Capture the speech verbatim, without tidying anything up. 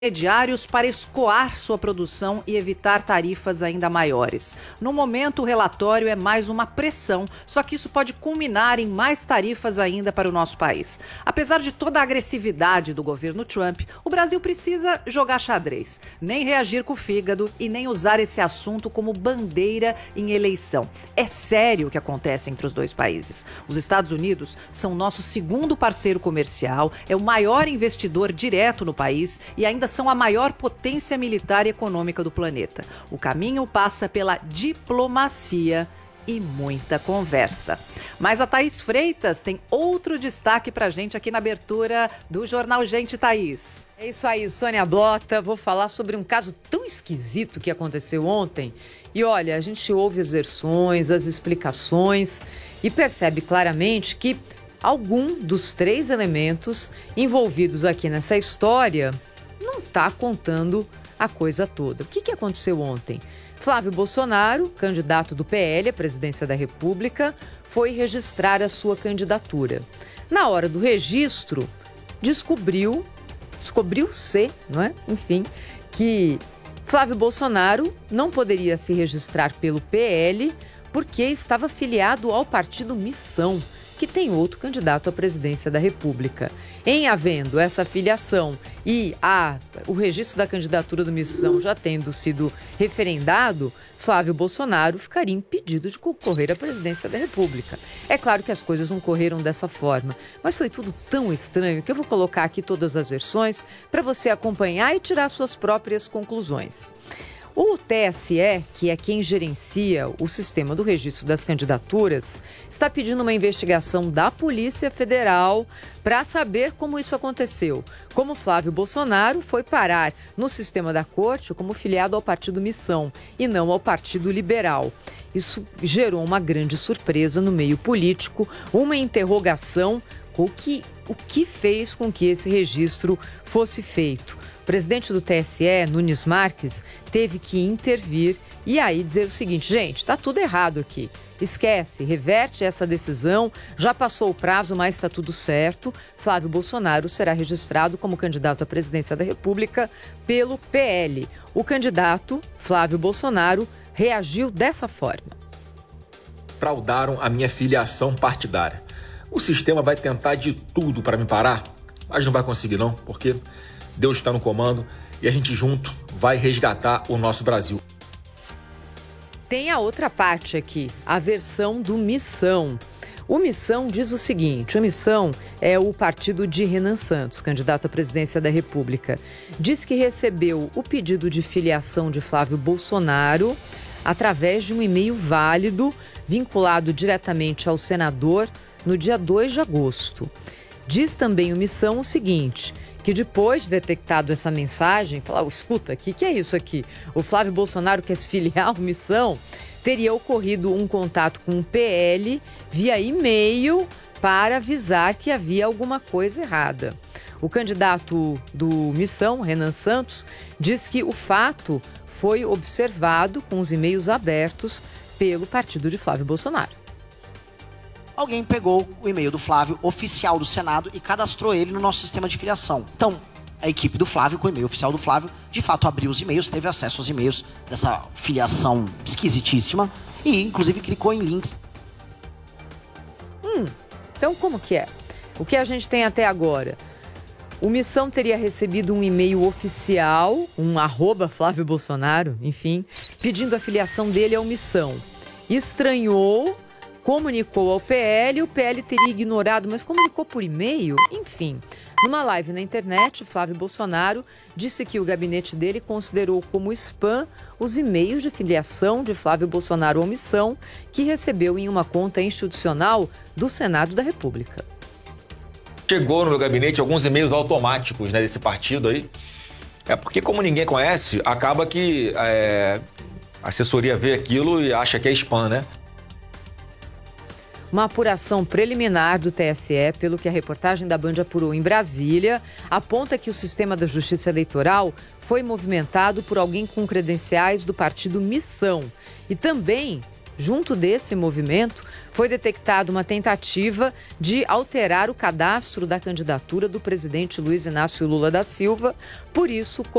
intermediários para escoar sua produção e evitar tarifas ainda maiores. No momento, o relatório é mais uma pressão, só que isso pode culminar em mais tarifas ainda para o nosso país. Apesar de toda a agressividade do governo Trump, o Brasil precisa jogar xadrez, nem reagir com o fígado e nem usar esse assunto como bandeira em eleição. É sério o que acontece entre os dois países. Os Estados Unidos são nosso segundo parceiro comercial, é o maior investidor direto no país e ainda são a maior potência militar e econômica do planeta. O caminho passa pela diplomacia e muita conversa. Mas a Thaís Freitas tem outro destaque pra gente aqui na abertura do Jornal Gente, Thaís. É isso aí, Sônia Blota. Vou falar sobre um caso tão esquisito que aconteceu ontem. E olha, a gente ouve as versões, as explicações e percebe claramente que algum dos três elementos envolvidos aqui nessa história não está contando a coisa toda. O que, que aconteceu ontem? Flávio Bolsonaro, candidato do P L à presidência da República, foi registrar a sua candidatura. Na hora do registro, descobriu, descobriu-se, não é? Enfim, que Flávio Bolsonaro não poderia se registrar pelo P L porque estava filiado ao partido Missão, que tem outro candidato à presidência da República. Em havendo essa filiação e a, o registro da candidatura do Missão já tendo sido referendado, Flávio Bolsonaro ficaria impedido de concorrer à presidência da República. É claro que as coisas não correram dessa forma, mas foi tudo tão estranho que eu vou colocar aqui todas as versões para você acompanhar e tirar suas próprias conclusões. O T S E, que é quem gerencia o sistema do registro das candidaturas, está pedindo uma investigação da Polícia Federal para saber como isso aconteceu. Como Flávio Bolsonaro foi parar no sistema da corte como filiado ao Partido Missão e não ao Partido Liberal. Isso gerou uma grande surpresa no meio político, uma interrogação com o que, o que fez com que esse registro fosse feito. O presidente do T S E, Nunes Marques, teve que intervir e aí dizer o seguinte: gente, está tudo errado aqui. Esquece, reverte essa decisão, já passou o prazo, mas está tudo certo. Flávio Bolsonaro será registrado como candidato à presidência da República pelo P L. O candidato, Flávio Bolsonaro, reagiu dessa forma. Fraudaram a minha filiação partidária. O sistema vai tentar de tudo para me parar, mas não vai conseguir não, porque Deus está no comando e a gente junto vai resgatar o nosso Brasil. Tem a outra parte aqui, a versão do Missão. O Missão diz o seguinte: o Missão é o partido de Renan Santos, candidato à presidência da República. Diz que recebeu o pedido de filiação de Flávio Bolsonaro através de um e-mail válido vinculado diretamente ao senador no dia dois de agosto. Diz também o Missão o seguinte: que depois de detectado essa mensagem, falar, oh, escuta, o que, que é isso aqui? O Flávio Bolsonaro quer se filiar à Missão? Teria ocorrido um contato com o P L via e-mail para avisar que havia alguma coisa errada. O candidato do Missão, Renan Santos, diz que o fato foi observado com os e-mails abertos pelo partido de Flávio Bolsonaro. Alguém pegou o e-mail do Flávio, oficial do Senado, e cadastrou ele no nosso sistema de filiação. Então, a equipe do Flávio, com o e-mail oficial do Flávio, de fato abriu os e-mails, teve acesso aos e-mails dessa filiação esquisitíssima e, inclusive, clicou em links. Hum, então como que é? O que a gente tem até agora? O Missão teria recebido um e-mail oficial, um arroba Flávio Bolsonaro, enfim, pedindo a filiação dele ao Missão. Estranhou, comunicou ao P L, o P L teria ignorado, mas comunicou por e-mail? Enfim, numa live na internet, Flávio Bolsonaro disse que o gabinete dele considerou como spam os e-mails de filiação de Flávio Bolsonaro ao Missão, que recebeu em uma conta institucional do Senado da República. Chegou no meu gabinete alguns e-mails automáticos, né, desse partido aí. É porque, como ninguém conhece, acaba que é, a assessoria vê aquilo e acha que é spam, né? Uma apuração preliminar do T S E, pelo que a reportagem da Band apurou em Brasília, aponta que o sistema da Justiça Eleitoral foi movimentado por alguém com credenciais do partido Missão. E também junto desse movimento, foi detectada uma tentativa de alterar o cadastro da candidatura do presidente Luiz Inácio Lula da Silva. Por isso,